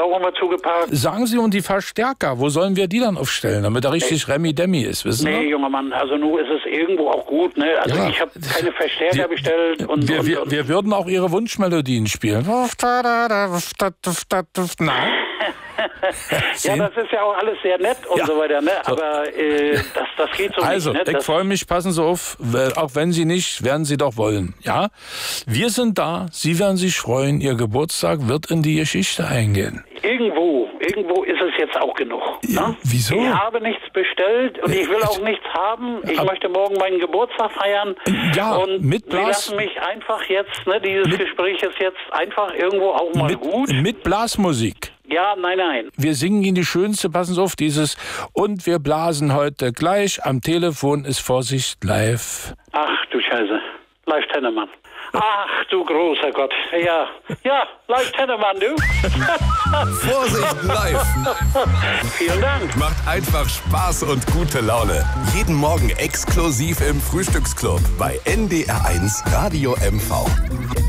auch immer zugeparkt. Sagen Sie, und die Verstärker, wo sollen wir die dann aufstellen, damit er richtig Remi-Demi ist, wissen Sie? Nee, junger Mann, also nun ist es irgendwo auch gut, ne? Also Ja. ich habe keine Verstärker bestellt. Wir würden auch Ihre Wunschmelodien spielen. Na? Ja, das ist ja auch alles sehr nett und so weiter, ne? So. Aber das geht so Also, nicht. Ne? ich freue mich, passen Sie auf, auch wenn Sie nicht, werden Sie doch wollen, ja? Wir sind da, Sie werden sich freuen, Ihr Geburtstag wird in die Geschichte eingehen. Irgendwo ist es jetzt auch genug. Ne? Wieso? Ich habe nichts bestellt und ich will auch nichts haben. Ich möchte morgen meinen Geburtstag feiern. Ja, und mit Sie lassen mich einfach jetzt, ne, dieses Gespräch ist jetzt einfach irgendwo auch mal gut. Mit Blasmusik. Ja, nein. Wir singen Ihnen die schönste, passen Sie auf, dieses und wir blasen heute gleich, am Telefon ist Vorsicht live. Ach du Scheiße, Live Tennemann. Ach du großer Gott, ja, Live Tennemann, du. Vorsicht live. Vielen Dank. Macht einfach Spaß und gute Laune. Jeden Morgen exklusiv im Frühstücksclub bei NDR1 Radio MV.